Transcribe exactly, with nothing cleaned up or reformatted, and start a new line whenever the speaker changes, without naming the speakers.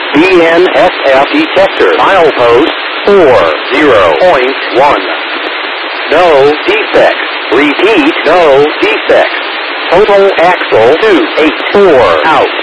D N S F detector. Milepost four zero point one. No defects. Repeat, no defects. Total axle two eight four out.